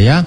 saya,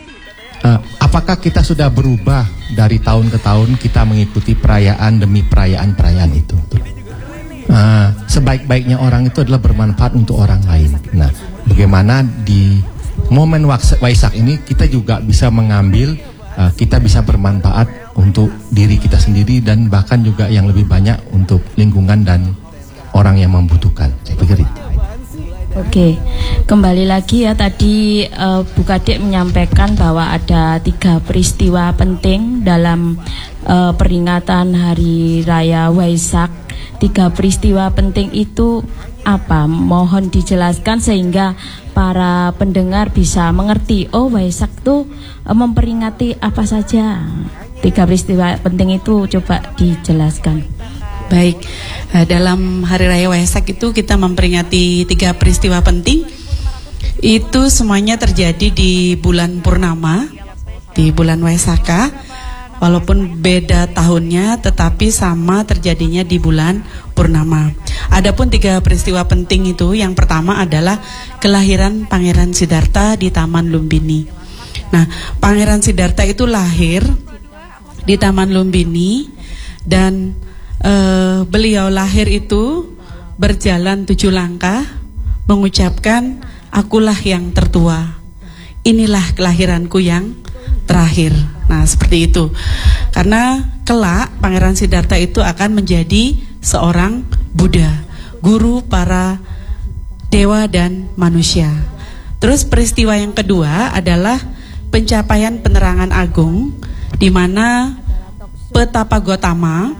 apakah kita sudah berubah dari tahun ke tahun kita mengikuti perayaan demi perayaan itu? Sebaik-baiknya orang itu adalah bermanfaat untuk orang lain. Nah, bagaimana di momen Waisak ini kita juga bisa mengambil, kita bisa bermanfaat untuk diri kita sendiri dan bahkan juga yang lebih banyak untuk lingkungan dan orang yang membutuhkan. Saya pikir itu. Oke, kembali lagi ya, tadi Bu Kadek menyampaikan bahwa ada 3 peristiwa penting dalam peringatan Hari Raya Waisak. 3 peristiwa penting itu apa? Mohon dijelaskan sehingga para pendengar bisa mengerti. Oh, Waisak itu memperingati apa saja? 3 peristiwa penting itu coba dijelaskan. Baik, dalam Hari Raya Waisak itu kita memperingati 3 peristiwa penting. Itu semuanya terjadi di bulan purnama, di bulan Waisaka. Walaupun beda tahunnya, tetapi sama terjadinya di bulan purnama. Adapun 3 peristiwa penting itu, yang pertama adalah kelahiran Pangeran Siddhartha di Taman Lumbini. Nah, Pangeran Siddhartha itu lahir di Taman Lumbini dan beliau lahir itu berjalan 7 langkah mengucapkan, akulah yang tertua, inilah kelahiranku yang terakhir. Nah, seperti itu. Karena kelak Pangeran Siddhartha itu akan menjadi seorang Buddha, guru para dewa dan manusia. Terus peristiwa yang kedua adalah pencapaian penerangan agung, di mana Petapa Gotama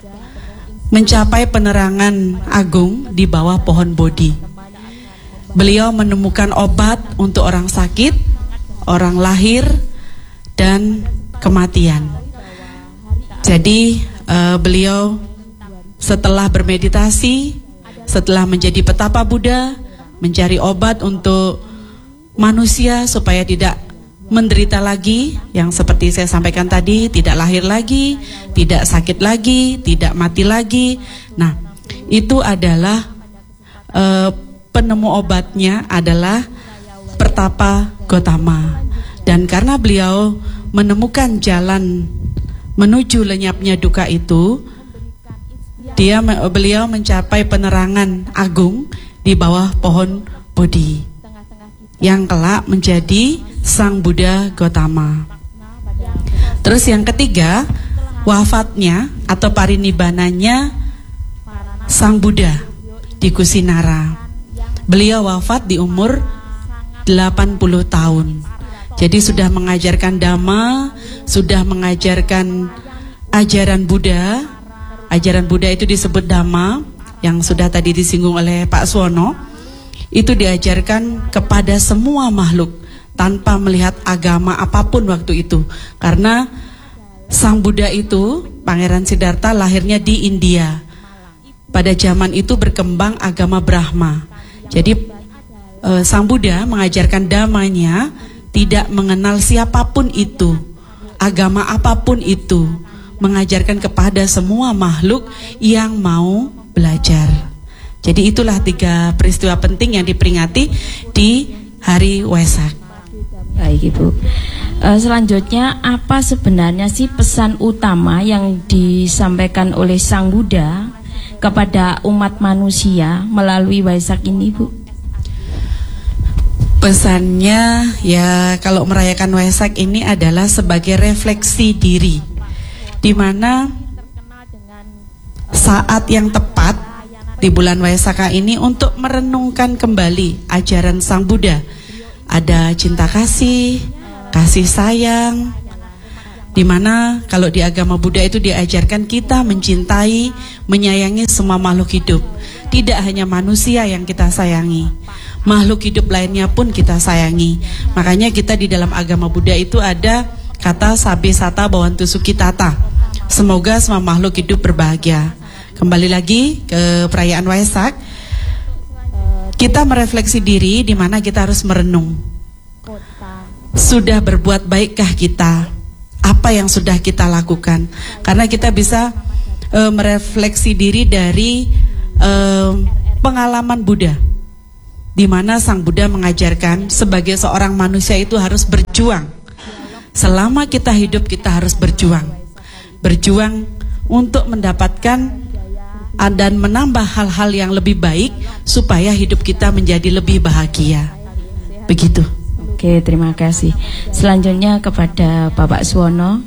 mencapai penerangan agung di bawah pohon Bodhi. Beliau menemukan obat untuk orang sakit, orang lahir, dan kematian. Jadi beliau setelah bermeditasi, setelah menjadi petapa Buddha, mencari obat untuk manusia supaya tidak menderita lagi, yang seperti saya sampaikan tadi, tidak lahir lagi, tidak sakit lagi, tidak mati lagi. Nah, itu adalah penemu obatnya adalah Petapa Gotama. Dan karena beliau menemukan jalan menuju lenyapnya duka itu, beliau mencapai penerangan agung di bawah pohon Bodhi, yang kelak menjadi Sang Buddha Gotama. Terus yang ketiga, wafatnya atau parinibbananya Sang Buddha di Kusinara. Beliau wafat di umur 80 tahun. Jadi sudah mengajarkan Dhamma, sudah mengajarkan ajaran Buddha. Ajaran Buddha itu disebut Dhamma, yang sudah tadi disinggung oleh Pak Suwono. Itu diajarkan kepada semua makhluk tanpa melihat agama apapun waktu itu. Karena Sang Buddha itu, Pangeran Siddhartha, lahirnya di India. Pada zaman itu berkembang agama Brahma. Jadi Sang Buddha mengajarkan dhammanya, tidak mengenal siapapun itu, agama apapun itu, mengajarkan kepada semua makhluk yang mau belajar. Jadi itulah 3 peristiwa penting yang diperingati di Hari Waisak. Baik Ibu. Selanjutnya, apa sebenarnya sih pesan utama yang disampaikan oleh Sang Buddha kepada umat manusia melalui Waisak ini, Bu? Pesannya ya, kalau merayakan Waisak ini adalah sebagai refleksi diri, di mana saat yang tepat di bulan Waisaka ini untuk merenungkan kembali ajaran Sang Buddha. Ada cinta kasih, kasih sayang, dimana kalau di agama Buddha itu diajarkan kita mencintai, menyayangi semua makhluk hidup. Tidak hanya manusia yang kita sayangi, makhluk hidup lainnya pun kita sayangi. Makanya kita di dalam agama Buddha itu ada kata Sabe Sata Bhavantu Sukhitata, semoga semua makhluk hidup berbahagia. Kembali lagi ke perayaan Waisak, kita merefleksi diri, di mana kita harus merenung. Sudah berbuat baikkah kita? Apa yang sudah kita lakukan? Karena kita bisa merefleksi diri dari pengalaman Buddha. di mana Sang Buddha mengajarkan sebagai seorang manusia itu harus berjuang. Selama kita hidup kita harus berjuang. Berjuang untuk mendapatkan dan menambah hal-hal yang lebih baik supaya hidup kita menjadi lebih bahagia. Begitu. Oke, terima kasih. Selanjutnya kepada Bapak Suwono.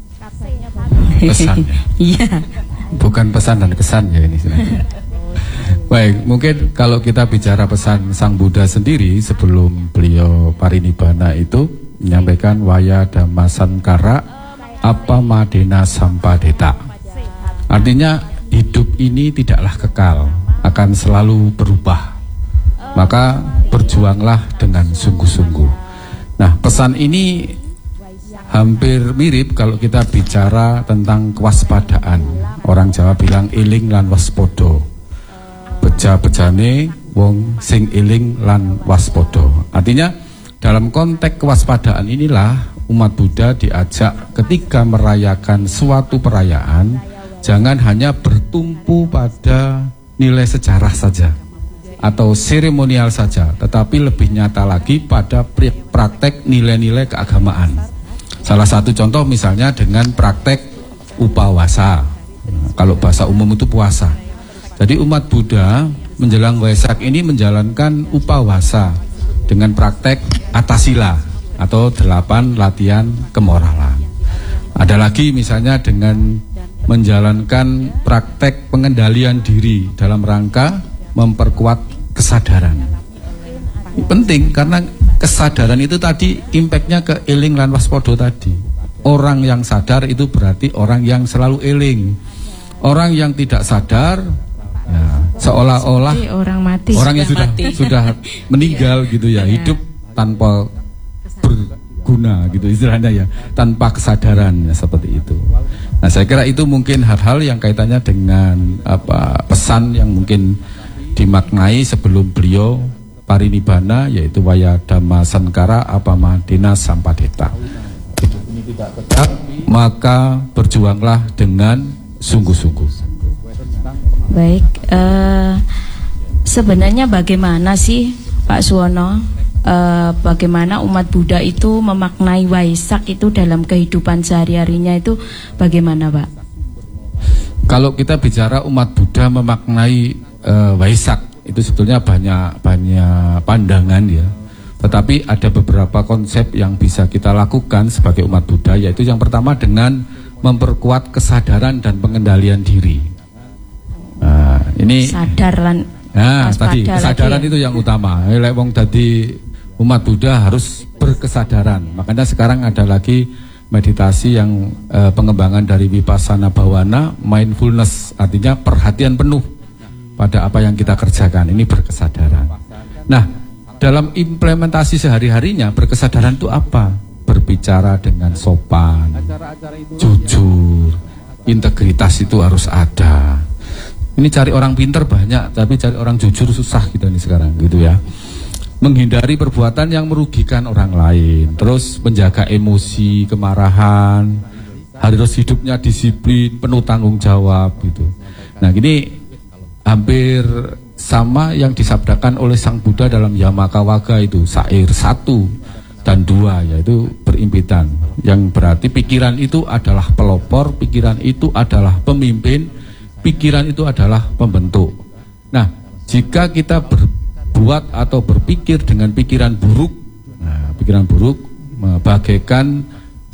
Pesan. Iya. Bukan pesan dan kesan ya ini sebenarnya. Baik, mungkin kalau kita bicara pesan Sang Buddha sendiri sebelum beliau parinibbana itu menyampaikan waya dhamma sankara apamadena sampadeta. Artinya hidup ini tidaklah kekal, akan selalu berubah. Maka berjuanglah dengan sungguh-sungguh. Nah, pesan ini hampir mirip kalau kita bicara tentang kewaspadaan. Orang Jawa bilang eling lan waspodo. Beja-bejane wong sing eling lan waspodo. Artinya dalam konteks kewaspadaan inilah umat Buddha diajak ketika merayakan suatu perayaan, jangan hanya bertumpu pada nilai sejarah saja atau seremonial saja, tetapi lebih nyata lagi pada praktek nilai-nilai keagamaan. Salah satu contoh misalnya dengan praktek upawasa. Kalau bahasa umum itu puasa. Jadi umat Buddha menjelang Waisak ini menjalankan upawasa dengan praktek atasila atau 8 latihan kemoralan. Ada lagi misalnya dengan menjalankan praktek pengendalian diri dalam rangka memperkuat kesadaran. Ini penting karena kesadaran itu tadi impactnya ke eling lan waspodo tadi. Orang yang sadar itu berarti orang yang selalu eling. Orang yang tidak sadar ya, seolah-olah orang mati, orang yang sudah meninggal gitu ya, hidup tanpa berguna gitu istilahnya ya, tanpa kesadaran ya, seperti itu. Nah, saya kira itu mungkin hal-hal yang kaitannya dengan pesan yang mungkin dimaknai sebelum beliau parinibbana, yaitu waya dhamma sankara apamadena sampadeta. Hidup ini tidak kekal, maka berjuanglah dengan sungguh-sungguh. Baik, sebenarnya bagaimana sih Pak Suwono, bagaimana umat Buddha itu memaknai Waisak itu dalam kehidupan sehari-harinya itu bagaimana, Pak? Kalau kita bicara umat Buddha memaknai Waisak itu sebetulnya banyak pandangan ya. Tetapi ada beberapa konsep yang bisa kita lakukan sebagai umat Buddha, yaitu yang pertama dengan memperkuat kesadaran dan pengendalian diri. Nah, ini tadi kesadaran itu yang utama. Lek wong dadi umat Buddha harus berkesadaran. Makanya sekarang ada lagi meditasi yang pengembangan dari Vipassana Bhavana, mindfulness, artinya perhatian penuh pada apa yang kita kerjakan. Ini berkesadaran. Nah, dalam implementasi sehari-harinya berkesadaran itu apa? Berbicara dengan sopan, jujur, integritas itu harus ada. Ini cari orang pinter banyak, tapi cari orang jujur susah kita nih sekarang gitu ya. Menghindari perbuatan yang merugikan orang lain, terus menjaga emosi, kemarahan, harus hidupnya disiplin, penuh tanggung jawab gitu. Nah, ini hampir sama yang disabdakan oleh Sang Buddha dalam Yamakawagga itu, syair 1 dan 2, yaitu berimpitan, yang berarti pikiran itu adalah pelopor, pikiran itu adalah pemimpin, pikiran itu adalah pembentuk. Nah, jika kita berbuat atau berpikir dengan pikiran buruk, nah, pikiran buruk bagaikan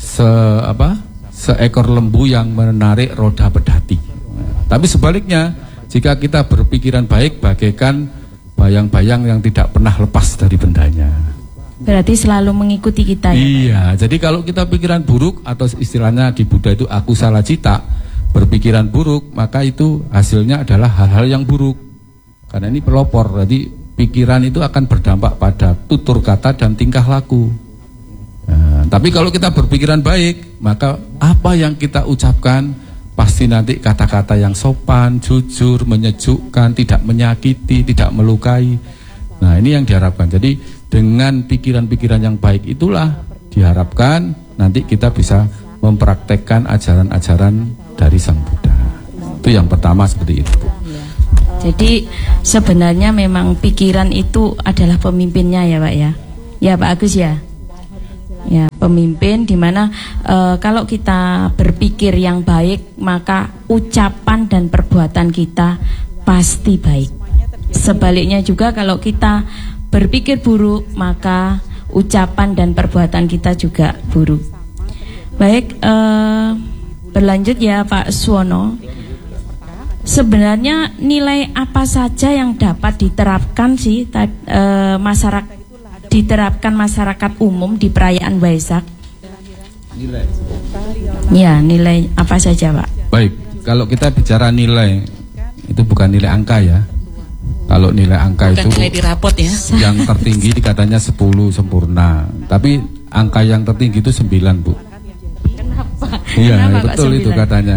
seekor lembu yang menarik roda pedati. Nah, tapi sebaliknya, jika kita berpikiran baik bagaikan bayang-bayang yang tidak pernah lepas dari bendanya. Berarti selalu mengikuti kita ya? Iya, jadi kalau kita pikiran buruk atau istilahnya di Buddha itu akusala cita, berpikiran buruk, maka itu hasilnya adalah hal-hal yang buruk. Karena ini pelopor, jadi pikiran itu akan berdampak pada tutur kata dan tingkah laku. Nah, tapi kalau kita berpikiran baik, maka apa yang kita ucapkan pasti nanti kata-kata yang sopan, jujur, menyejukkan, tidak menyakiti, tidak melukai. Nah, ini yang diharapkan. Jadi dengan pikiran-pikiran yang baik itulah diharapkan nanti kita bisa mempraktekkan ajaran-ajaran dari Sang Buddha. Itu yang pertama seperti itu. Jadi sebenarnya memang pikiran itu adalah pemimpinnya ya Pak ya. Ya Pak Agus ya. Ya, pemimpin dimana kalau kita berpikir yang baik maka ucapan dan perbuatan kita pasti baik. Sebaliknya juga kalau kita berpikir buruk maka ucapan dan perbuatan kita juga buruk. Baik, berlanjut ya Pak Suwono. Sebenarnya nilai apa saja yang dapat diterapkan sih masyarakat umum di perayaan Waisak? Nilai. Ya, nilai apa saja Pak? Baik, kalau kita bicara nilai itu bukan nilai angka ya. Kalau nilai angka bukan itu nilai di rapot ya. Yang tertinggi katanya 10 sempurna. Tapi angka yang tertinggi itu 9 Bu. Kenapa? Iya, Kenapa, betul Pak, itu 9? katanya.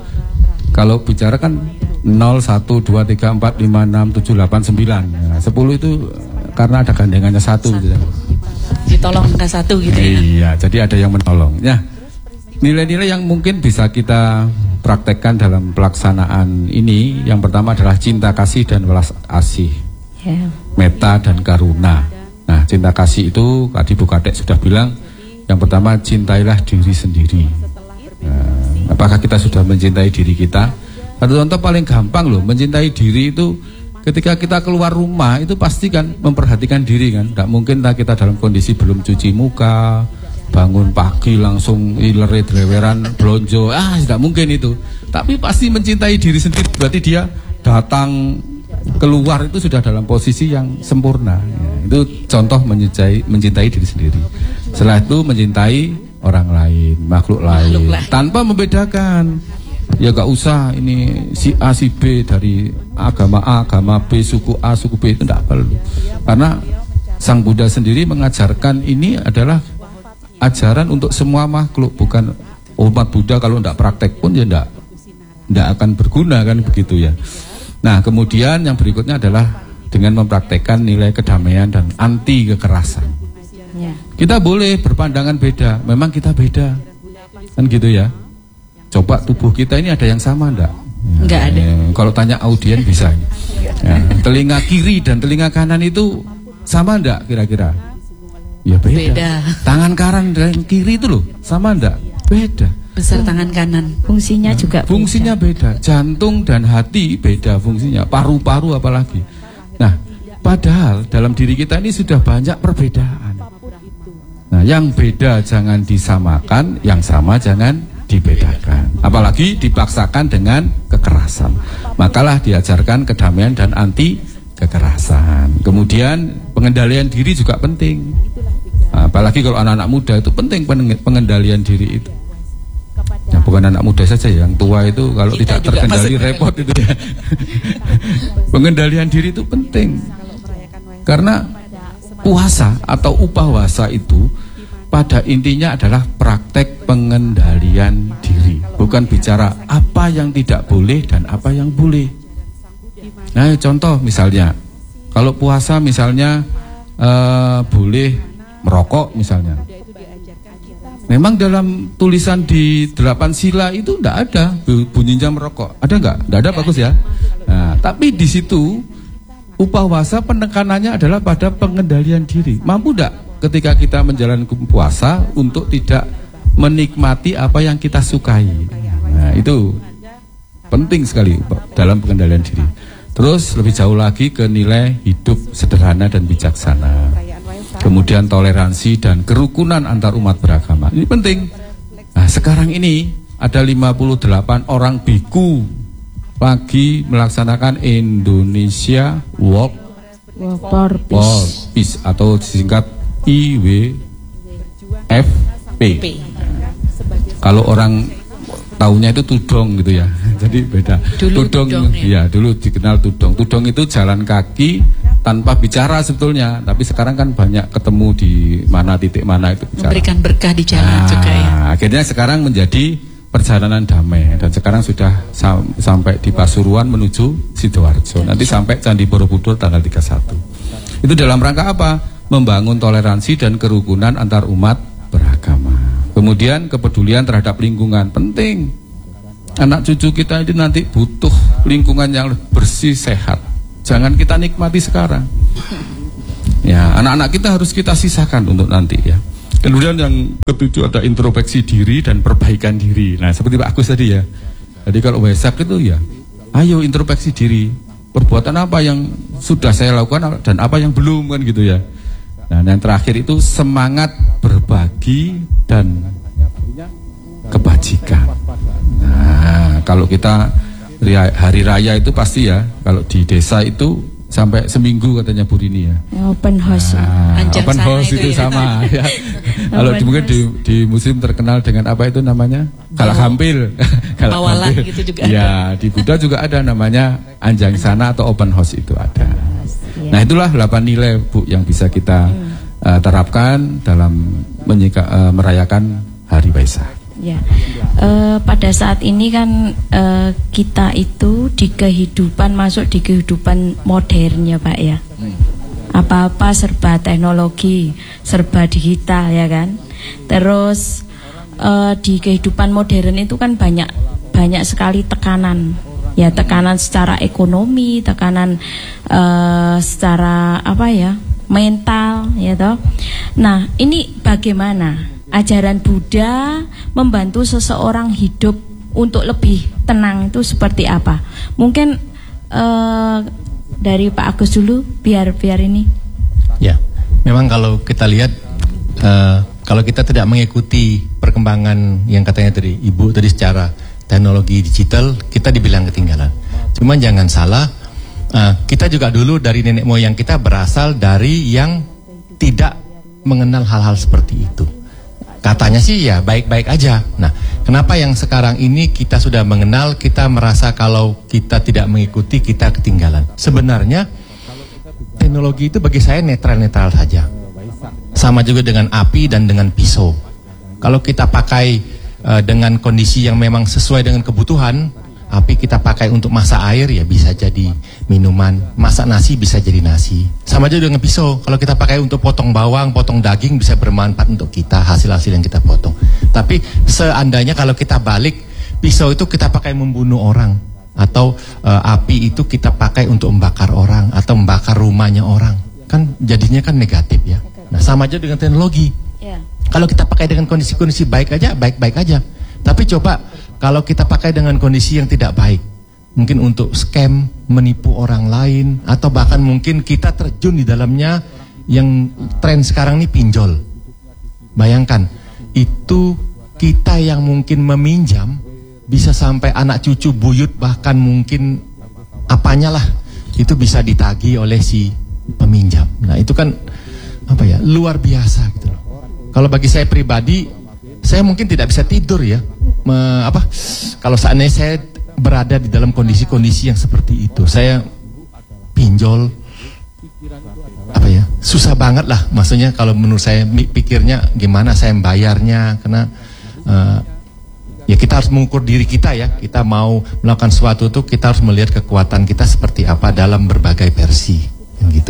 Kalau bicara kan 0, 1, 2, 3, 4, 5, 6, 7, 8, 9. Nah, 10 itu karena ada gandengannya 1 gitu ya. Ditolong angka 1 gitu ya. Iya, jadi ada yang menolong. Ya, nilai-nilai yang mungkin bisa kita praktekkan dalam pelaksanaan ini, yang pertama adalah cinta kasih dan welas asih, Ya. meta dan karuna. Nah, cinta kasih itu tadi Bu Kadek sudah bilang, yang pertama cintailah diri sendiri. Nah, apakah kita sudah mencintai diri kita? Satu contoh paling gampang loh, mencintai diri itu ketika kita keluar rumah itu pasti kan memperhatikan diri kan. Tidak mungkin kita dalam kondisi belum cuci muka, bangun pagi langsung ilere dreweran blonjo, tidak mungkin itu. Tapi pasti mencintai diri sendiri, berarti dia datang keluar itu sudah dalam posisi yang sempurna. Ya, itu contoh mencintai diri sendiri. Setelah itu mencintai orang lain, makhluk lain, tanpa membedakan. Ya gak usah ini si A si B dari agama A, agama B, suku A, suku B, itu tidak perlu. Karena Sang Buddha sendiri mengajarkan ini adalah ajaran untuk semua makhluk, bukan umat Buddha kalau tidak praktek pun ya tidak akan berguna kan begitu ya. Nah, kemudian yang berikutnya adalah dengan mempraktekkan nilai kedamaian dan anti kekerasan. Ya. Kita boleh berpandangan beda, memang kita beda kan gitu ya. Coba tubuh kita ini ada yang sama enggak? Enggak ada. Kalau tanya audien bisa. Ya, telinga kiri dan telinga kanan itu sama enggak kira-kira? Ya beda. Tangan kanan dan kiri itu loh, sama enggak? Beda. Besar tangan kanan. Fungsinya juga fungsinya beda. Jantung dan hati beda fungsinya, paru-paru apalagi. Nah, padahal dalam diri kita ini sudah banyak perbedaan. Nah, yang beda jangan disamakan, yang sama jangan dibedakan, apalagi dipaksakan dengan kekerasan. Makalah diajarkan kedamaian dan anti kekerasan. Kemudian pengendalian diri juga penting, apalagi kalau anak-anak muda itu penting pengendalian diri itu. Nah, bukan anak muda saja, yang tua itu kalau kita tidak terkendali repot itu ya. Pengendalian diri itu penting, karena puasa atau upawasa itu pada intinya adalah praktek pengendalian diri, bukan bicara apa yang tidak boleh dan apa yang boleh. Nah, contoh misalnya, kalau puasa misalnya boleh merokok misalnya. Memang dalam tulisan di 8 sila itu tidak ada bunyinya merokok. Ada nggak? Tidak ada, bagus ya. Nah, tapi di situ upawasa penekanannya adalah pada pengendalian diri. Mampu tidak ketika kita menjalankan puasa untuk tidak menikmati apa yang kita sukai? Nah, itu penting sekali dalam pengendalian diri. Terus lebih jauh lagi ke nilai hidup sederhana dan bijaksana. Kemudian toleransi dan kerukunan antar umat beragama. Ini penting. Nah, sekarang ini ada 58 orang biku lagi melaksanakan Indonesia Walk for Peace atau disingkat IWFP. Kalau orang taunya itu tudong gitu ya. Jadi beda. Tudong ya, dulu dikenal tudong. Tudong itu jalan kaki tanpa bicara sebetulnya, tapi sekarang kan banyak ketemu di mana titik mana itu bicara. Memberikan berkah di jalan juga ya. Akhirnya sekarang menjadi perjalanan damai, dan sekarang sudah sampai di Pasuruan menuju Sidoarjo. Nanti sampai Candi Borobudur tanggal 31. Itu dalam rangka apa? Membangun toleransi dan kerukunan antar umat beragama. Kemudian kepedulian terhadap lingkungan penting. Anak cucu kita ini nanti butuh lingkungan yang bersih, sehat. Jangan kita nikmati sekarang. Ya, anak-anak kita harus kita sisakan untuk nanti ya. Kemudian yang ketujuh ada introspeksi diri dan perbaikan diri. Nah, seperti Pak Agus tadi ya. Jadi kalau Waisak itu ya, ayo introspeksi diri. Perbuatan apa yang sudah saya lakukan dan apa yang belum kan gitu ya. Nah, yang terakhir itu semangat berbagi dan kebajikan. Nah, kalau kita hari raya itu pasti ya, kalau di desa itu sampai seminggu katanya Bu Rini ya. Open house. Open house itu ya. Sama ya. Kalau mungkin di musim terkenal dengan apa itu namanya? Galak Hampil. Bawalan gitu juga ya, ada. Di Buddha juga ada namanya Anjang Sana atau open house itu ada. Nah, itulah 8 nilai Bu yang bisa kita terapkan dalam merayakan Hari Waisak. Ya, pada saat ini kan kita itu di kehidupan masuk di kehidupan modern ya Pak ya. Apa-apa serba teknologi, serba digital ya kan. Terus di kehidupan modern itu kan banyak sekali tekanan. Ya, tekanan secara ekonomi, tekanan secara mental ya toh. Nah, ini bagaimana ajaran Buddha membantu seseorang hidup untuk lebih tenang itu seperti apa? Mungkin dari Pak Agus dulu biar ini. Ya, memang kalau kita lihat kalau kita tidak mengikuti perkembangan yang katanya dari Ibu tadi secara teknologi digital, kita dibilang ketinggalan. Cuman jangan salah, kita juga dulu dari nenek moyang kita berasal dari yang tidak mengenal hal-hal seperti itu. Katanya sih ya baik-baik aja. Nah, kenapa yang sekarang ini kita sudah mengenal, kita merasa kalau kita tidak mengikuti, kita ketinggalan. Sebenarnya teknologi itu bagi saya netral-netral saja. Sama juga dengan api dan dengan pisau. Kalau kita pakai dengan kondisi yang memang sesuai dengan kebutuhan, api kita pakai untuk masak air ya bisa jadi minuman, masak nasi bisa jadi nasi. Sama juga dengan pisau, kalau kita pakai untuk potong bawang, potong daging bisa bermanfaat untuk kita, hasil-hasil yang kita potong. Tapi seandainya kalau kita balik, pisau itu kita pakai membunuh orang, atau api itu kita pakai untuk membakar orang atau membakar rumahnya orang, kan jadinya kan negatif ya. Nah, sama aja dengan teknologi. Kalau kita pakai dengan kondisi-kondisi baik aja, baik-baik aja. Tapi coba kalau kita pakai dengan kondisi yang tidak baik, mungkin untuk scam, menipu orang lain, atau bahkan mungkin kita terjun di dalamnya yang tren sekarang ini pinjol. Bayangkan, itu kita yang mungkin meminjam, bisa sampai anak cucu buyut, bahkan mungkin apanya lah, itu bisa ditagih oleh si peminjam. Nah, itu kan luar biasa gitu loh. Kalau bagi saya pribadi, saya mungkin tidak bisa tidur ya. Kalau seandainya saya berada di dalam kondisi-kondisi yang seperti itu, saya pinjol, susah banget lah. Maksudnya kalau menurut saya pikirnya gimana saya membayarnya, karena ya kita harus mengukur diri kita ya. Kita mau melakukan sesuatu tuh kita harus melihat kekuatan kita seperti apa dalam berbagai versi, yang gitu.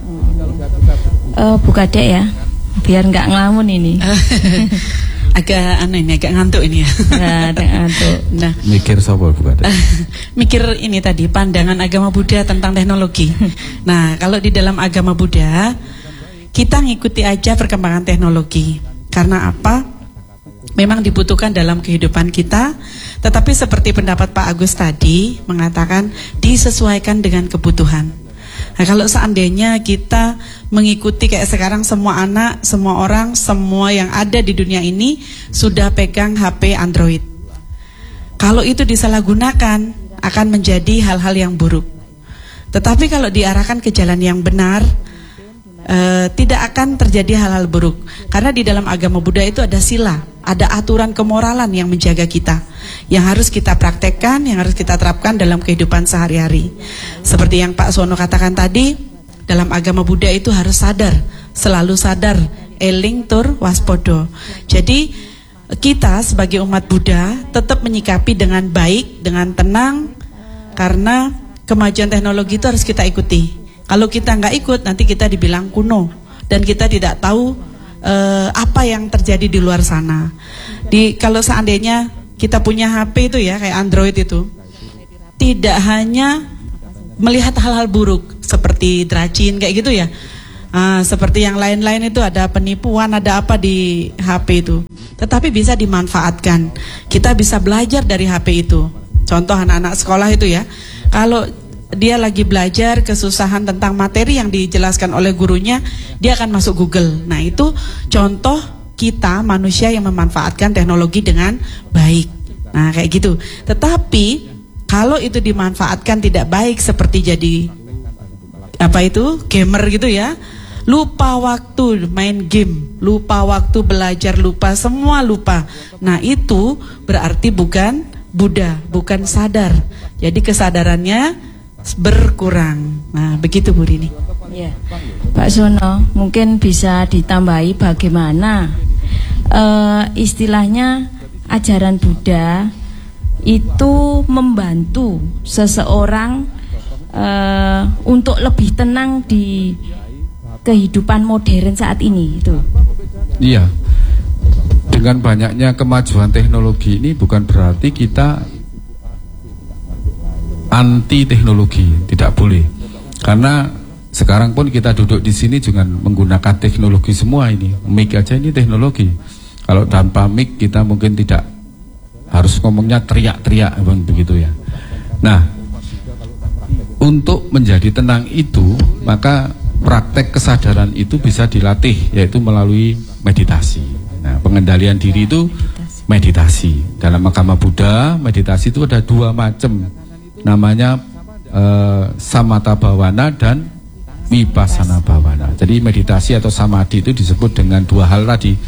Bu Kadek ya, biar nggak ngelamun ini. Agak ngantuk ini ya. Ngantuk. Nah, mikir sopo Bu Kadek? Mikir ini tadi pandangan agama Buddha tentang teknologi. Nah, kalau di dalam agama Buddha kita ngikuti aja perkembangan teknologi. Karena apa? Memang dibutuhkan dalam kehidupan kita, tetapi seperti pendapat Pak Agus tadi mengatakan disesuaikan dengan kebutuhan. Nah, kalau seandainya kita mengikuti kayak sekarang semua anak, semua orang, semua yang ada di dunia ini sudah pegang HP Android. Kalau itu disalahgunakan akan menjadi hal-hal yang buruk. Tetapi kalau diarahkan ke jalan yang benar, tidak akan terjadi hal-hal buruk. Karena di dalam agama Buddha itu ada sila, ada aturan kemoralan yang menjaga kita, yang harus kita praktekkan, yang harus kita terapkan dalam kehidupan sehari-hari. Seperti yang Pak Sono katakan tadi, dalam agama Buddha itu harus sadar, selalu sadar, eling tur waspodo. Jadi kita sebagai umat Buddha tetap menyikapi dengan baik, dengan tenang, karena kemajuan teknologi itu harus kita ikuti. Kalau kita nggak ikut, nanti kita dibilang kuno dan kita tidak tahu apa yang terjadi di luar sana. Kalau seandainya kita punya HP itu ya, kayak Android itu, tidak hanya melihat hal-hal buruk seperti racun kayak gitu ya. Seperti yang lain-lain itu ada penipuan, ada apa di HP itu. Tetapi bisa dimanfaatkan. Kita bisa belajar dari HP itu. Contoh anak-anak sekolah itu ya. Kalau dia lagi belajar kesusahan tentang materi yang dijelaskan oleh gurunya, dia akan masuk Google. Nah, itu contoh kita manusia yang memanfaatkan teknologi dengan baik. Nah, kayak gitu. Tetapi kalau itu dimanfaatkan tidak baik seperti jadi gamer gitu ya. Lupa waktu main game, lupa waktu belajar, lupa semua lupa. Nah, itu berarti bukan Buddha, bukan sadar. Jadi kesadarannya berkurang. Nah, begitu Bu Rini. Ya, Pak Sono, mungkin bisa ditambahi bagaimana istilahnya ajaran Buddha itu membantu seseorang untuk lebih tenang di kehidupan modern saat ini itu. Iya. Dengan banyaknya kemajuan teknologi ini bukan berarti kita anti teknologi, tidak boleh. Karena sekarang pun kita duduk di sini juga menggunakan teknologi semua ini. Mic aja ini teknologi. Kalau tanpa mic kita mungkin tidak harus ngomongnya teriak-teriak begitu ya. Nah, untuk menjadi tenang itu maka praktek kesadaran itu bisa dilatih, yaitu melalui meditasi. Nah, pengendalian diri itu meditasi. Dalam agama Buddha, meditasi itu ada dua macam. Namanya samatha bhavana dan vipassana bhavana. Jadi meditasi atau samadhi itu disebut dengan dua hal tadi.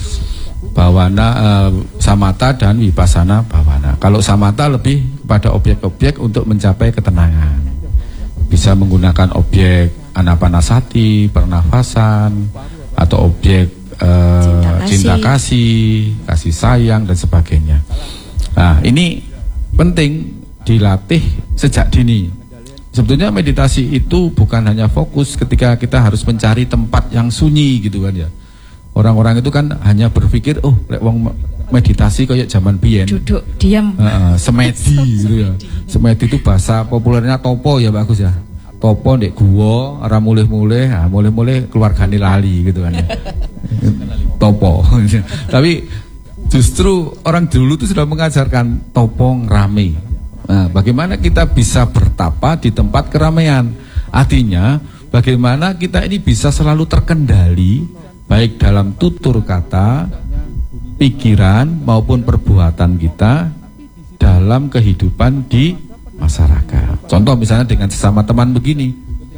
Samatha dan vipassana bhavana. Kalau samatha lebih pada objek-objek untuk mencapai ketenangan. Bisa menggunakan objek anapanasati, pernafasan, atau objek cinta kasih, kasih sayang dan sebagainya. Nah, ini penting dilatih sejak dini. Sebetulnya meditasi itu bukan hanya fokus ketika kita harus mencari tempat yang sunyi gitu kan ya. Orang-orang itu kan hanya berpikir, oh, lek wong meditasi kayak zaman biyen. Duduk diam. Semedi gitu ya. Semedi itu bahasa populernya topo ya bagus ya. Topo ndek guwa, ora mulih-mulih, mulih-mulih keluargane lali gitu kan ya. Topo. Tapi justru orang dulu itu sudah mengajarkan topo ngrame. Nah, bagaimana kita bisa bertapa di tempat keramaian? Artinya, bagaimana kita ini bisa selalu terkendali baik dalam tutur kata, pikiran maupun perbuatan kita dalam kehidupan di masyarakat. Contoh misalnya dengan sesama teman begini,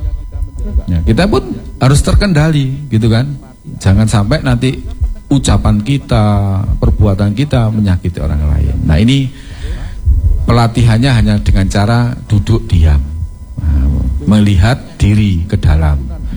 ya, kita pun harus terkendali, gitu kan? Jangan sampai nanti ucapan kita, perbuatan kita menyakiti orang lain. Nah, ini pelatihannya hanya dengan cara duduk diam, melihat diri ke dalam.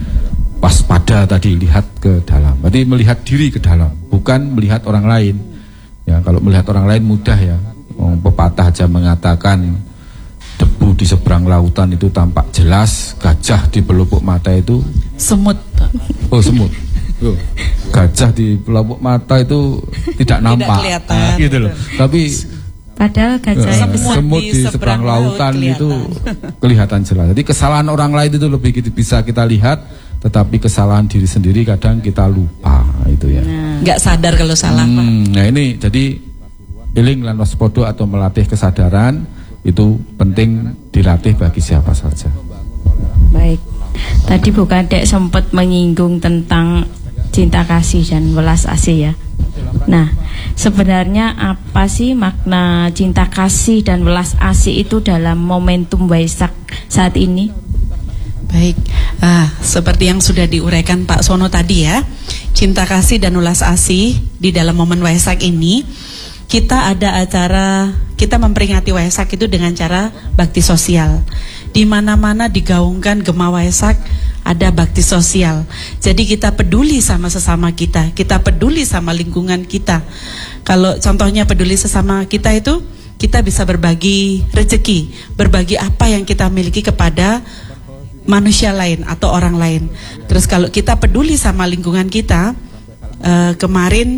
Waspada tadi, lihat ke dalam. Berarti melihat diri ke dalam, bukan melihat orang lain. Ya, kalau melihat orang lain mudah ya. Pepatah aja mengatakan debu di seberang lautan itu tampak jelas, gajah di pelupuk mata itu semut. Oh, semut. Oh, gajah di pelupuk mata itu tidak nampak. Tidak kelihatan. Gitu loh. Tapi padahal gajah semut di seberang lautan itu kelihatan jelas. Jadi kesalahan orang lain itu lebih bisa kita lihat, tetapi kesalahan diri sendiri kadang kita lupa itu ya. Nggak sadar kalau salah. Nah, ini jadi eling lan waspada atau melatih kesadaran itu penting dilatih bagi siapa saja. Baik. Tadi Bu Kadek sempat menyinggung tentang cinta kasih dan welas asih ya. Nah, sebenarnya apa sih makna cinta kasih dan welas asih itu dalam momentum Waisak saat ini? Baik, seperti yang sudah diuraikan Pak Sono tadi ya, cinta kasih dan welas asih di dalam momen Waisak ini, kita ada acara, kita memperingati Waisak itu dengan cara bakti sosial. Di mana-mana digaungkan Gema Waisak ada bakti sosial. Jadi kita peduli sama sesama kita peduli sama lingkungan kita. Kalau contohnya peduli sesama kita itu, kita bisa berbagi rezeki, berbagi apa yang kita miliki kepada manusia lain atau orang lain. Terus kalau kita peduli sama lingkungan kita, kemarin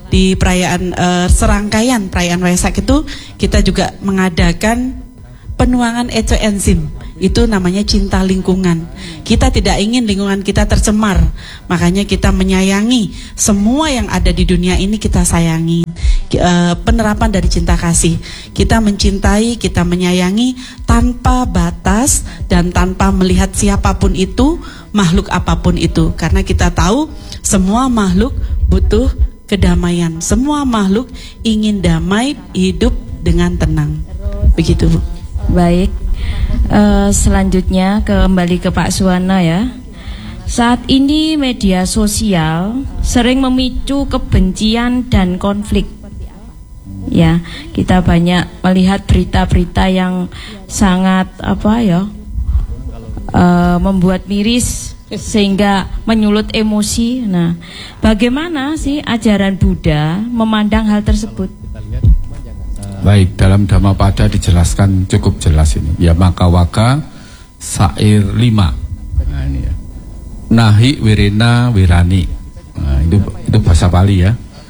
di perayaan serangkaian perayaan Waisak itu kita juga mengadakan penuangan enzim, itu namanya cinta lingkungan. Kita tidak ingin lingkungan kita tercemar, makanya kita menyayangi semua yang ada di dunia ini, kita sayangi. Penerapan dari cinta kasih, kita mencintai, kita menyayangi tanpa batas dan tanpa melihat siapapun itu, makhluk apapun itu, karena kita tahu semua makhluk butuh kedamaian, semua makhluk ingin damai, hidup dengan tenang. Begitu, Bu. Baik, selanjutnya kembali ke Pak Suwana ya. Saat ini media sosial sering memicu kebencian dan konflik. Ya, kita banyak melihat berita-berita yang sangat membuat miris sehingga menyulut emosi. Nah, bagaimana sih ajaran Buddha memandang hal tersebut? Baik, dalam Dhammapada dijelaskan cukup jelas ini. Ya Makawaka Sair 5. Nah, ini ya. Nahi wirena wirani. Nah, itu bahasa Pali ya.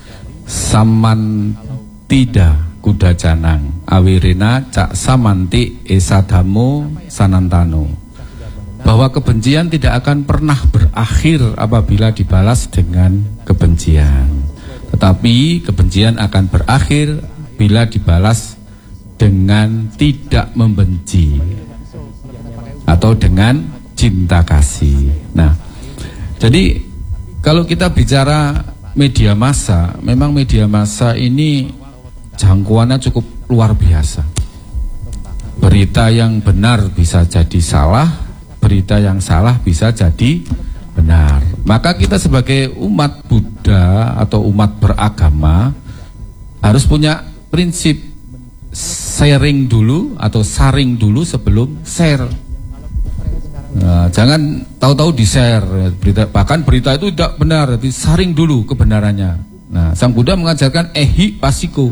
Samantida kuda canang. Awirena cak samanti esadamo sanantano. Bahwa kebencian tidak akan pernah berakhir apabila dibalas dengan kebencian. Tetapi kebencian akan berakhir bila dibalas dengan tidak membenci atau dengan cinta kasih. Nah, jadi kalau kita bicara media massa, memang media massa ini jangkauannya cukup luar biasa. Berita yang benar bisa jadi salah, berita yang salah bisa jadi benar. Maka kita sebagai umat Buddha atau umat beragama harus punya prinsip sharing dulu atau saring dulu sebelum share. Nah, jangan tahu-tahu di-share berita, bahkan berita itu tidak benar, tapi saring dulu kebenarannya. Nah, Sang Buddha mengajarkan ehi pasiko.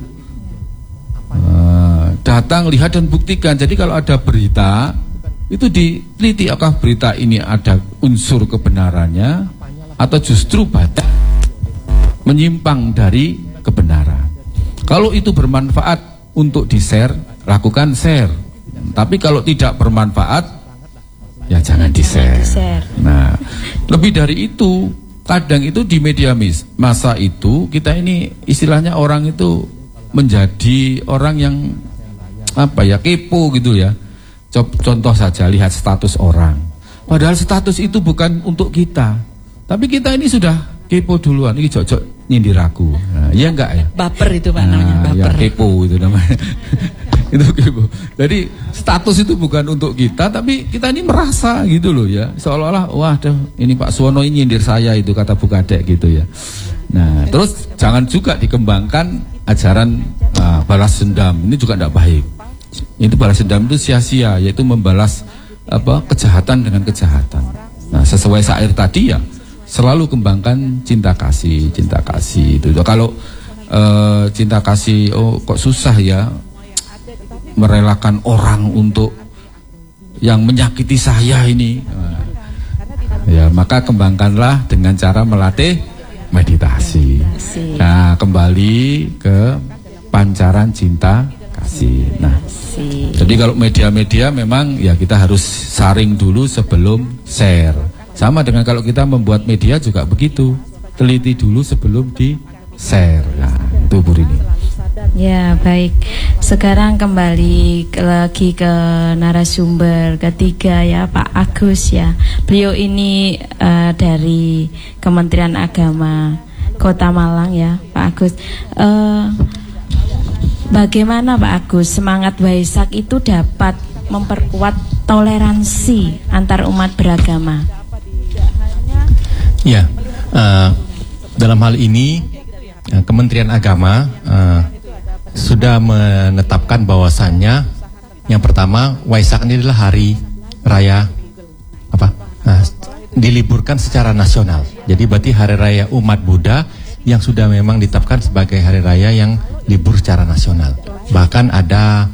Datang, lihat dan buktikan. Jadi kalau ada berita itu diteliti apakah berita ini ada unsur kebenarannya atau justru banyak menyimpang dari kebenaran. Kalau itu bermanfaat untuk di-share, lakukan share. Tapi kalau tidak bermanfaat, ya jangan di-share. Nah, lebih dari itu, kadang itu di media massa itu, kita ini istilahnya orang itu menjadi orang yang kepo gitu ya. Contoh saja, lihat status orang. Padahal status itu bukan untuk kita. Tapi kita ini sudah kepo duluan, ini cocok nyindir aku. Nah, iya enggak ya? Baper itu Pak namanya, baper. Ya, kepo itu namanya. Itu kepo. Jadi status itu bukan untuk kita, tapi kita ini merasa gitu loh ya. Seolah-olah ini Pak Suwono ini nyindir saya, itu kata Bu Kadek gitu ya. Nah, terus jangan juga dikembangkan ajaran balas dendam. Ini juga tidak baik. Itu balas dendam itu sia-sia, yaitu membalas kejahatan dengan kejahatan. Nah, sesuai syair tadi ya, selalu kembangkan cinta kasih itu. Kalau cinta kasih, kok susah ya merelakan orang untuk yang menyakiti saya ini. Ya, maka kembangkanlah dengan cara melatih meditasi. Nah, kembali ke pancaran cinta kasih. Nah, jadi kalau media-media memang ya kita harus saring dulu sebelum share. Sama dengan kalau kita membuat media juga begitu, teliti dulu sebelum di-share. Nah, itu Bu Rini. Ya, baik. Sekarang kembali lagi ke narasumber ketiga ya, Pak Agus ya. Beliau ini dari Kementerian Agama Kota Malang ya, Pak Agus. Bagaimana Pak Agus semangat Waisak itu dapat memperkuat toleransi antar umat beragama? Ya, dalam hal ini Kementerian Agama sudah menetapkan bahwasannya yang pertama Waisak ini adalah hari raya diliburkan secara nasional. Jadi berarti hari raya umat Buddha yang sudah memang ditetapkan sebagai hari raya yang libur secara nasional. Bahkan ada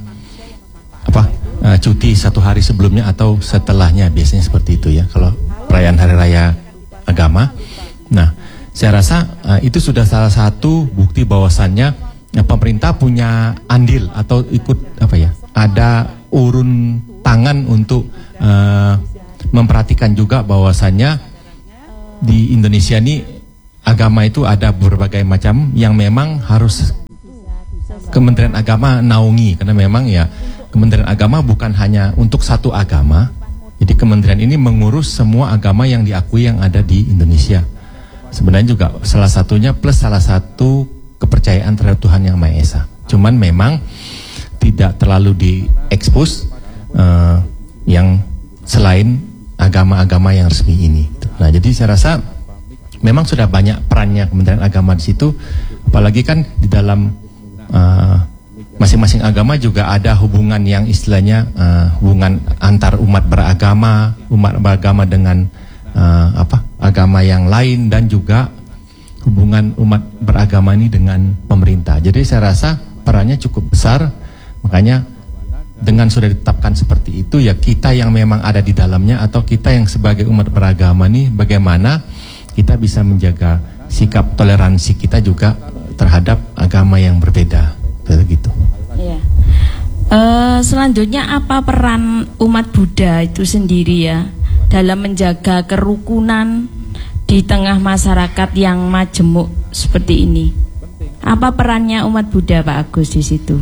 cuti satu hari sebelumnya atau setelahnya, biasanya seperti itu ya kalau perayaan hari raya agama. Nah, saya rasa itu sudah salah satu bukti bahwasannya pemerintah punya andil atau ikut ada urun tangan untuk memperhatikan juga bahwasannya di Indonesia ini agama itu ada berbagai macam yang memang harus Kementerian Agama naungi, karena memang ya Kementerian Agama bukan hanya untuk satu agama. Jadi kementerian ini mengurus semua agama yang diakui yang ada di Indonesia. Sebenarnya juga salah satunya plus salah satu kepercayaan terhadap Tuhan Yang Maha Esa. Cuman memang tidak terlalu diekspos yang selain agama-agama yang resmi ini. Nah, jadi saya rasa memang sudah banyak perannya Kementerian Agama di situ. Apalagi kan di dalam masing-masing agama juga ada hubungan yang istilahnya hubungan antar umat beragama dengan agama yang lain, dan juga hubungan umat beragama ini dengan pemerintah. Jadi saya rasa perannya cukup besar. Makanya dengan sudah ditetapkan seperti itu, ya kita yang memang ada di dalamnya atau kita yang sebagai umat beragama nih, bagaimana kita bisa menjaga sikap toleransi kita juga terhadap agama yang berbeda, begitu. Iya. Selanjutnya apa peran umat Buddha itu sendiri ya dalam menjaga kerukunan di tengah masyarakat yang majemuk seperti ini? Apa perannya umat Buddha, Pak Agus, di situ?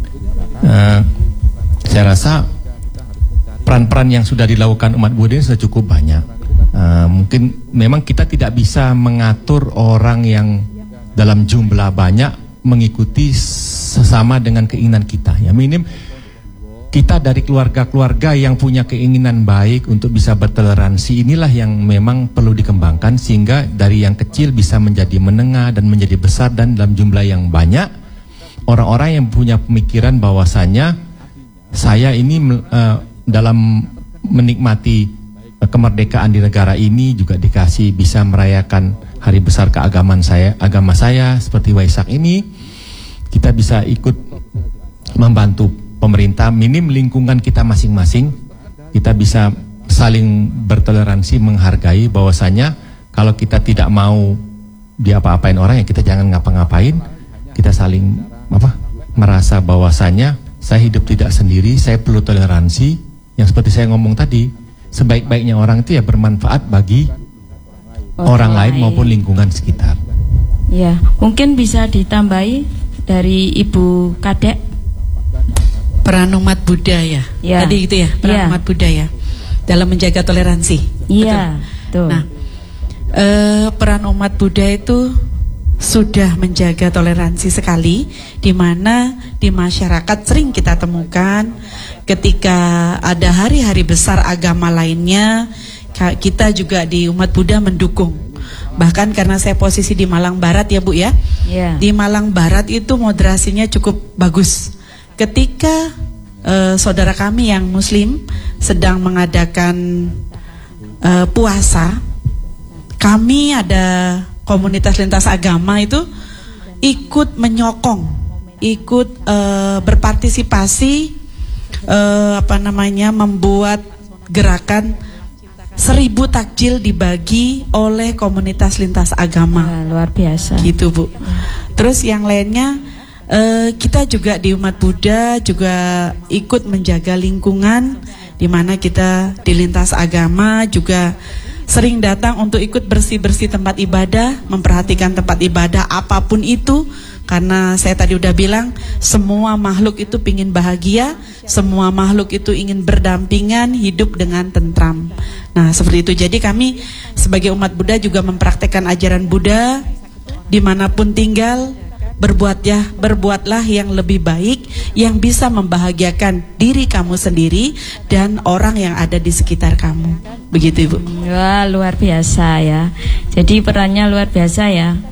Saya rasa peran-peran yang sudah dilakukan umat Buddha sudah cukup banyak. Mungkin memang kita tidak bisa mengatur orang yang dalam jumlah banyak mengikuti sesama dengan keinginan kita. Ya minim kita dari keluarga-keluarga yang punya keinginan baik untuk bisa bertoleransi, inilah yang memang perlu dikembangkan sehingga dari yang kecil bisa menjadi menengah dan menjadi besar, dan dalam jumlah yang banyak orang-orang yang punya pemikiran bahwasanya saya ini dalam menikmati kemerdekaan di negara ini juga dikasih bisa merayakan hari besar keagamaan agama saya seperti Waisak ini, kita bisa ikut membantu pemerintah, minim lingkungan kita masing-masing, kita bisa saling bertoleransi, menghargai bahwasanya kalau kita tidak mau diapa-apain orang ya kita jangan ngapa-ngapain, kita saling merasa bahwasanya saya hidup tidak sendiri, saya perlu toleransi, yang seperti saya ngomong tadi, sebaik-baiknya orang itu ya bermanfaat bagi orang lain maupun lingkungan sekitar. Ya, mungkin bisa ditambahi dari Ibu Kadek. Peran umat Buddha ya. Tadi gitu ya, peran umat Buddha ya dalam menjaga toleransi. Iya, betul. Nah, peran umat Buddha itu sudah menjaga toleransi sekali, di mana di masyarakat sering kita temukan ketika ada hari-hari besar agama lainnya, kita juga di umat Buddha mendukung. Bahkan karena saya posisi di Malang Barat ya Bu ya, di Malang Barat itu moderasinya cukup bagus. Ketika saudara kami yang Muslim sedang mengadakan puasa, kami ada komunitas lintas agama itu ikut menyokong, ikut berpartisipasi, membuat gerakan 1000 takjil dibagi oleh komunitas lintas agama. Luar biasa. Gitu Bu. Terus yang lainnya, kita juga di umat Buddha juga ikut menjaga lingkungan, di mana kita di lintas agama juga sering datang untuk ikut bersih-bersih tempat ibadah, memperhatikan tempat ibadah apapun itu, karena saya tadi udah bilang semua makhluk itu ingin bahagia, semua makhluk itu ingin berdampingan, hidup dengan tentram. Nah seperti itu. Jadi kami sebagai umat Buddha juga mempraktekkan ajaran Buddha dimanapun tinggal. Berbuatlah yang lebih baik, yang bisa membahagiakan diri kamu sendiri dan orang yang ada di sekitar kamu. Begitu Ibu. Wah, luar biasa ya. Jadi perannya luar biasa ya.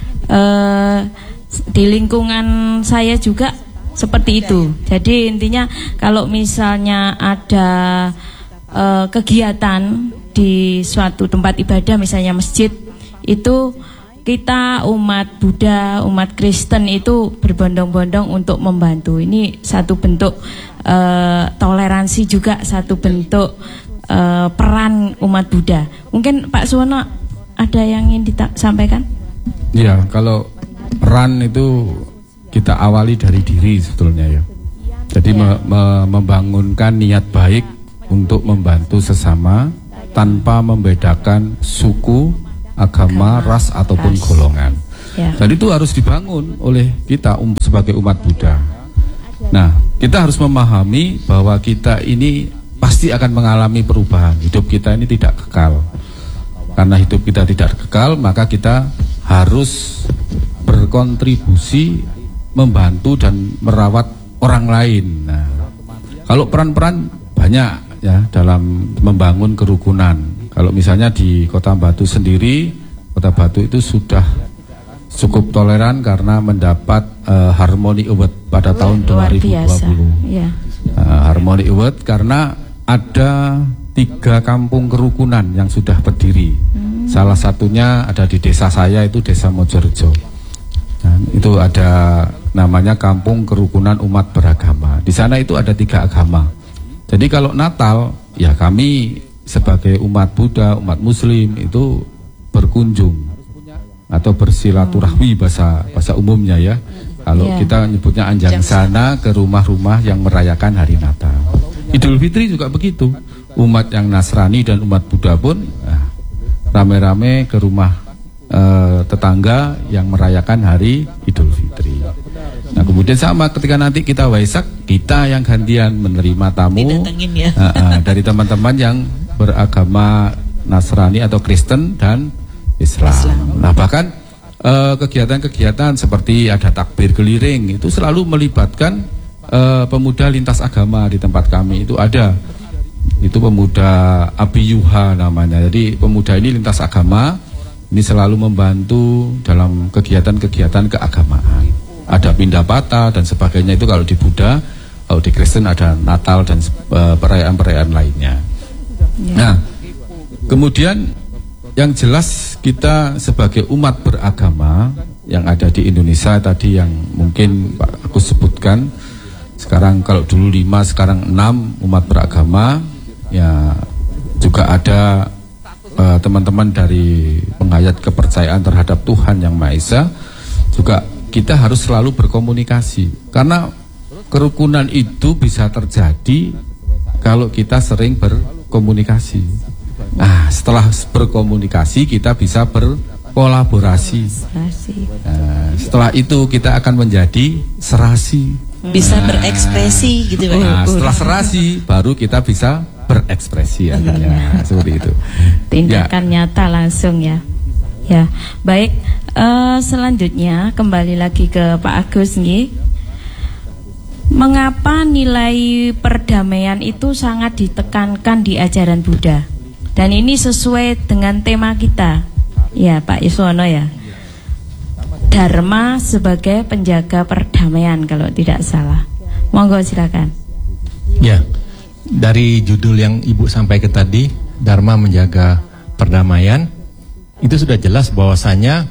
Di lingkungan saya juga seperti itu. Jadi intinya kalau misalnya ada kegiatan di suatu tempat ibadah, misalnya masjid, itu kita umat Buddha, umat Kristen itu berbondong-bondong untuk membantu. Ini satu bentuk toleransi juga, satu bentuk peran umat Buddha. Mungkin Pak Suwono ada yang ingin disampaikan? Ya, kalau run itu kita awali dari diri sebetulnya ya. Jadi membangunkan niat baik untuk membantu sesama tanpa membedakan suku, agama, ras ataupun golongan. Ya. Dan itu harus dibangun oleh kita sebagai umat Buddha. Nah, kita harus memahami bahwa kita ini pasti akan mengalami perubahan. Hidup kita ini tidak kekal. Karena hidup kita tidak kekal, maka kita harus berkontribusi membantu dan merawat orang lain. Nah, kalau peran-peran banyak ya dalam membangun kerukunan. Kalau misalnya di Kota Batu sendiri, Kota Batu itu sudah cukup toleran karena mendapat Harmony Award pada tahun 2020. Ya. Harmony Award karena ada 3 kampung kerukunan yang sudah berdiri. Salah satunya ada di desa saya, itu Desa Mojorejo. Nah, itu ada namanya Kampung Kerukunan Umat Beragama. Di sana itu ada 3 agama. Jadi kalau Natal, ya kami sebagai umat Buddha, umat Muslim itu berkunjung atau bersilaturahmi bahasa umumnya ya. Kalau kita nyebutnya anjang sana ke rumah-rumah yang merayakan hari Natal. Idul Fitri juga begitu. Umat yang Nasrani dan umat Buddha pun rame-rame ke rumah tetangga yang merayakan hari Idul Fitri. Nah, kemudian sama ketika nanti kita Waisak, kita yang gantian menerima tamu dari teman-teman yang beragama Nasrani atau Kristen dan Islam. Nah, bahkan kegiatan-kegiatan seperti ada takbir keliling itu selalu melibatkan pemuda lintas agama di tempat kami. Itu ada, itu pemuda Abiyuha namanya. Jadi pemuda ini lintas agama, ini selalu membantu dalam kegiatan-kegiatan keagamaan. Ada pindah patah dan sebagainya, itu kalau di Buddha. Kalau di Kristen ada Natal dan perayaan-perayaan lainnya. Nah, kemudian yang jelas kita sebagai umat beragama yang ada di Indonesia tadi yang mungkin Pak aku sebutkan, sekarang kalau dulu 5, sekarang 6 umat beragama, ya juga ada teman-teman dari penghayat kepercayaan terhadap Tuhan Yang Maha Esa. Juga kita harus selalu berkomunikasi, karena kerukunan itu bisa terjadi kalau kita sering berkomunikasi. Nah, setelah berkomunikasi kita bisa berkolaborasi. Nah, setelah itu kita akan menjadi serasi. Bisa berekspresi gitu Pak. Nah, setelah serasi baru kita bisa berekspresi artinya. Seperti itu. Tindakan nyata langsung ya. Ya, baik. Selanjutnya kembali lagi ke Pak Agus nih. Mengapa nilai perdamaian itu sangat ditekankan di ajaran Buddha? Dan ini sesuai dengan tema kita, ya Pak Yuswono ya. Dharma sebagai penjaga perdamaian kalau tidak salah. Monggo silakan. Ya, dari judul yang Ibu sampaikan tadi, Dharma menjaga perdamaian, itu sudah jelas bahwasanya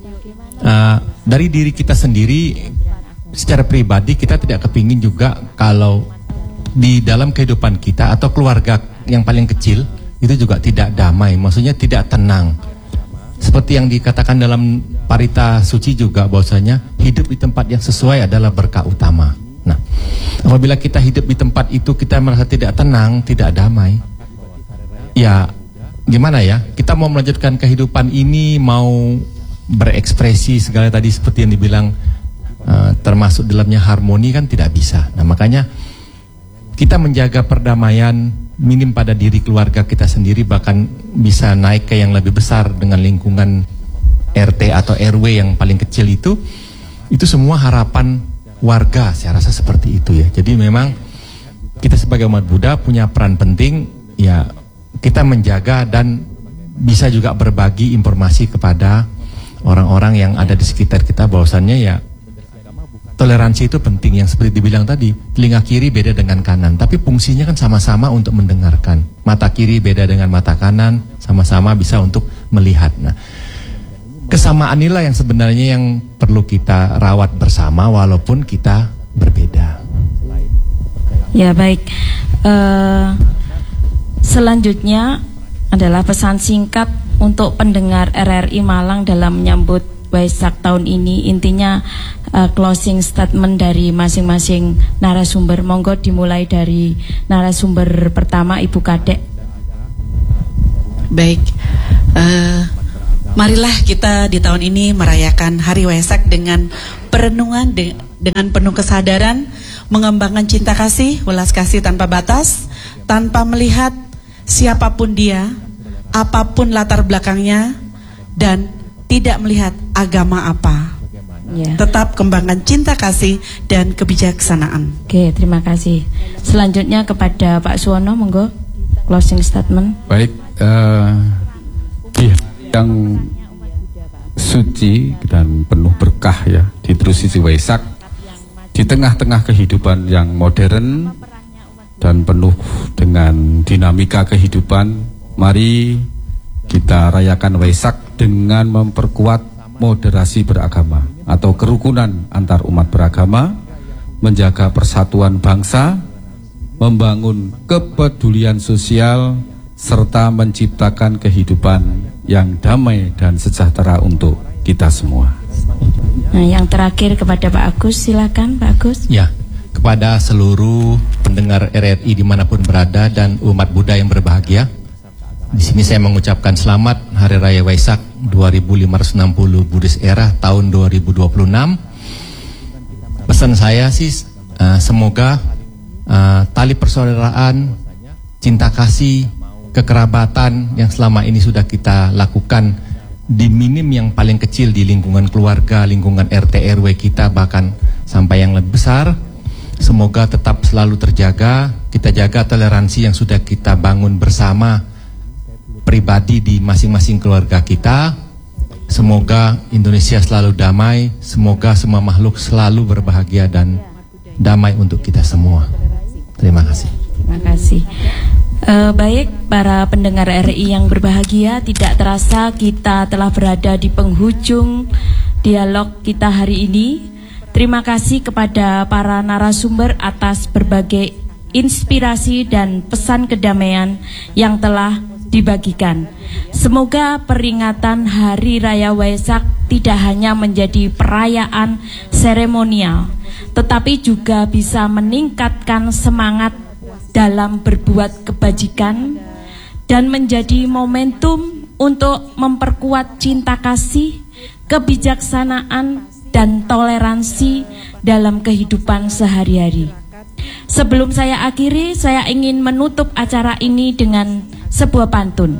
dari diri kita sendiri secara pribadi kita tidak kepingin juga kalau di dalam kehidupan kita atau keluarga yang paling kecil itu juga tidak damai, maksudnya tidak tenang. Seperti yang dikatakan dalam Parita Suci juga bahwasanya hidup di tempat yang sesuai adalah berkah utama. Nah, apabila kita hidup di tempat itu kita merasa tidak tenang, tidak damai, ya gimana ya? Kita mau melanjutkan kehidupan ini, mau berekspresi segala tadi seperti yang dibilang termasuk dalamnya harmoni kan tidak bisa. Nah, makanya kita menjaga perdamaian minim pada diri keluarga kita sendiri, bahkan bisa naik ke yang lebih besar dengan lingkungan RT atau RW yang paling kecil itu semua harapan warga, saya rasa seperti itu ya. Jadi memang kita sebagai umat Buddha punya peran penting ya, kita menjaga dan bisa juga berbagi informasi kepada orang-orang yang ada di sekitar kita bahwasannya ya toleransi itu penting, yang seperti dibilang tadi, telinga kiri beda dengan kanan, tapi fungsinya kan sama-sama untuk mendengarkan. Mata kiri beda dengan mata kanan, sama-sama bisa untuk melihat. Nah, kesamaan inilah yang sebenarnya yang perlu kita rawat bersama walaupun kita berbeda. Ya baik, selanjutnya adalah pesan singkat untuk pendengar RRI Malang dalam menyambut Waisak tahun ini, intinya closing statement dari masing-masing narasumber. Monggo dimulai dari narasumber pertama, Ibu Kadek. Baik, marilah kita di tahun ini merayakan Hari Waisak dengan perenungan dengan penuh kesadaran, mengembangkan cinta kasih, welas kasih tanpa batas, tanpa melihat siapapun dia, apapun latar belakangnya, dan tidak melihat agama apa. Ya. Tetap kembangkan cinta kasih dan kebijaksanaan. Oke, terima kasih. Selanjutnya kepada Pak Suwono, monggo closing statement. Baik, di yang suci dan penuh berkah ya, di Trusisi Waisak, di tengah-tengah kehidupan yang modern dan penuh dengan dinamika kehidupan, mari kita rayakan Waisak dengan memperkuat moderasi beragama atau kerukunan antar umat beragama, menjaga persatuan bangsa, membangun kepedulian sosial, serta menciptakan kehidupan yang damai dan sejahtera untuk kita semua. Nah, yang terakhir kepada Pak Agus, silakan Pak Agus. Ya, kepada seluruh pendengar RRI dimanapun berada dan umat Buddha yang berbahagia, di sini saya mengucapkan selamat Hari Raya Waisak 2560 Buddhist Era tahun 2026. Pesan saya sih semoga tali persaudaraan, cinta kasih, kekerabatan yang selama ini sudah kita lakukan di minim yang paling kecil di lingkungan keluarga, lingkungan RT RW kita, bahkan sampai yang lebih besar, semoga tetap selalu terjaga. Kita jaga toleransi yang sudah kita bangun bersama pribadi di masing-masing keluarga kita. Semoga Indonesia selalu damai, semoga semua makhluk selalu berbahagia dan damai untuk kita semua. Terima kasih. Terima kasih. Baik, para pendengar RRI yang berbahagia, tidak terasa kita telah berada di penghujung dialog kita hari ini. Terima kasih kepada para narasumber atas berbagai inspirasi dan pesan kedamaian yang telah dibagikan. Semoga peringatan Hari Raya Waisak tidak hanya menjadi perayaan seremonial, tetapi juga bisa meningkatkan semangat dalam berbuat kebajikan dan menjadi momentum untuk memperkuat cinta kasih, kebijaksanaan, dan toleransi dalam kehidupan sehari-hari. Sebelum saya akhiri, saya ingin menutup acara ini dengan sebuah pantun.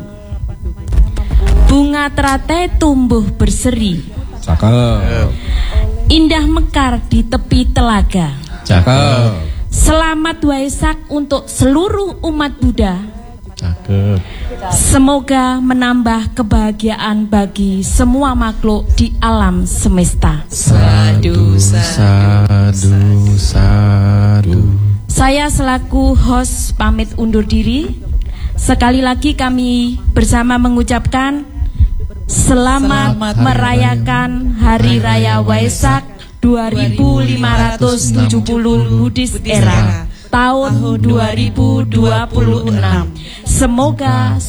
Bunga teratai tumbuh berseri, Cakep. indah mekar di tepi telaga. Cakep. Selamat Waisak untuk seluruh umat Buddha. Cakep. Semoga menambah kebahagiaan bagi semua makhluk di alam semesta. Sadu, Sadu, sadu. Saya selaku host pamit undur diri. Sekali lagi kami bersama mengucapkan selamat merayakan Hari Raya Waisak 2570 Buddhist Era tahun 2026. Semoga